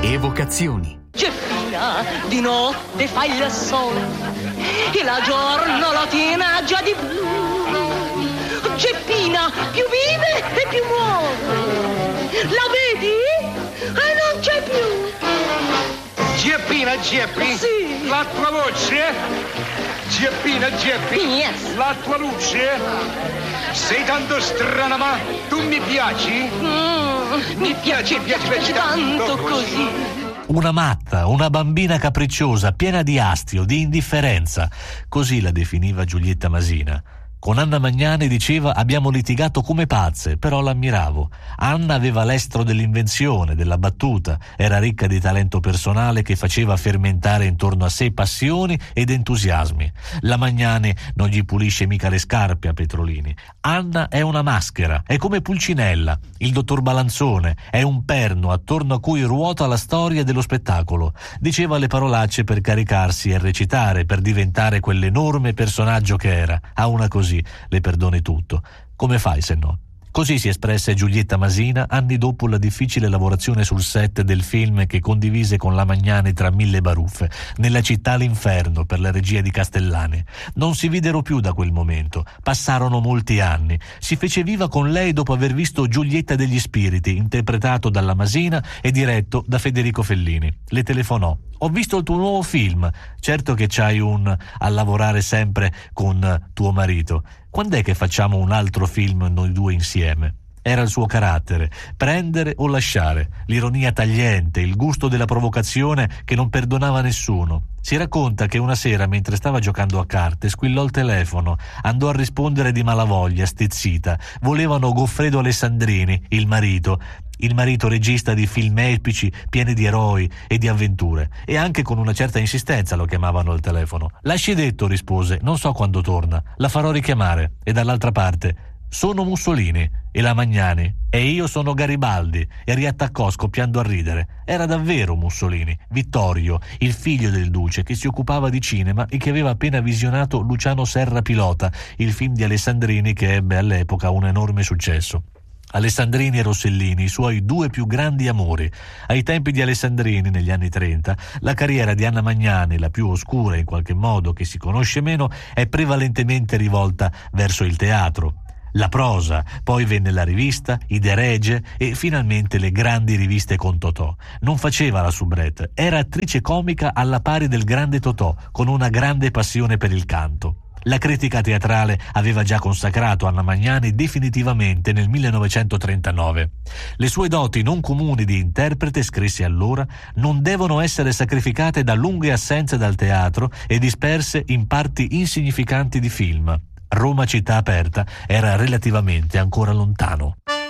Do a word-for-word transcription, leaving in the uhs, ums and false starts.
Evocazioni. Geppina, di notte fa il sol e la giorno lo tiene già di blu. Geppina più vive e più muore. La vedi? E non c'è più. Geppina, Geppi? Sì. La tua voce? Geppina, Geppi? Yes. La tua luce? Sei tanto strana, ma tu mi piaci? Mm, mi piace, mi piace, piace tanto così. Una matta, una bambina capricciosa, piena di astio, di indifferenza. Così la definiva Giulietta Masina. Con Anna Magnani diceva: abbiamo litigato come pazze, però l'ammiravo. Anna aveva l'estro dell'invenzione, della battuta, era ricca di talento personale che faceva fermentare intorno a sé passioni ed entusiasmi. La Magnani non gli pulisce mica le scarpe a Petrolini. Anna è una maschera, è come Pulcinella, il dottor Balanzone, è un perno attorno a cui ruota la storia dello spettacolo. Diceva le parolacce per caricarsi e recitare, per diventare quell'enorme personaggio che era. A una così le perdoni tutto. Come fai se no? Così si espresse Giulietta Masina anni dopo la difficile lavorazione sul set del film che condivise con la Magnani tra mille baruffe, Nella città l'inferno, per la regia di Castellani. Non si videro più da quel momento, passarono molti anni. Si fece viva con lei dopo aver visto Giulietta degli Spiriti, interpretato dalla Masina e diretto da Federico Fellini. Le telefonò: ho visto il tuo nuovo film. Certo che c'hai un a lavorare sempre con tuo marito. Quando è che facciamo un altro film noi due insieme? Era il suo carattere, prendere o lasciare, l'ironia tagliente, il gusto della provocazione che non perdonava nessuno. Si racconta che una sera, mentre stava giocando a carte, squillò il telefono, andò a rispondere di malavoglia, stizzita. Volevano Goffredo Alessandrini, il marito, il marito regista di film epici pieni di eroi e di avventure, e anche con una certa insistenza lo chiamavano al telefono. Lasci detto, rispose, non so quando torna, la farò richiamare. E dall'altra parte: sono Mussolini. E la Magnani: e io sono Garibaldi. E riattaccò scoppiando a ridere. Era davvero Mussolini, Vittorio, il figlio del duce, che si occupava di cinema e che aveva appena visionato Luciano Serra Pilota, il film di Alessandrini che ebbe all'epoca un enorme successo. Alessandrini e Rossellini, i suoi due più grandi amori. Ai tempi di Alessandrini, negli anni trenta, la carriera di Anna Magnani, la più oscura in qualche modo, che si conosce meno, è prevalentemente rivolta verso il teatro. La prosa, poi venne la rivista, i De Rege e finalmente le grandi riviste con Totò. Non faceva la soubrette, era attrice comica alla pari del grande Totò, con una grande passione per il canto. La critica teatrale aveva già consacrato Anna Magnani definitivamente nel millenovecentotrentanove. Le sue doti non comuni di interprete, scrisse allora, non devono essere sacrificate da lunghe assenze dal teatro e disperse in parti insignificanti di film. Roma città aperta era relativamente ancora lontano.